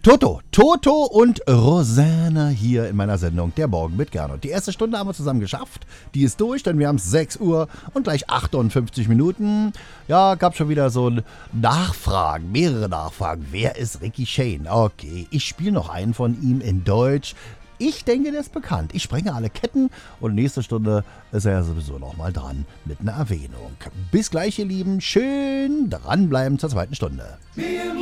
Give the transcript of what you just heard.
Toto und Rosanna hier in meiner Sendung Der Morgen mit Gernot. Die erste Stunde haben wir zusammen geschafft. Die ist durch, denn wir haben 6 Uhr und gleich 58 Minuten. Ja, gab schon wieder so Nachfragen, mehrere Nachfragen. Wer ist Ricky Shane? Okay, ich spiele noch einen von ihm in Deutsch. Ich denke, der ist bekannt. Ich sprenge alle Ketten und nächste Stunde ist er ja sowieso nochmal dran mit einer Erwähnung. Bis gleich, ihr Lieben. Schön dranbleiben zur zweiten Stunde.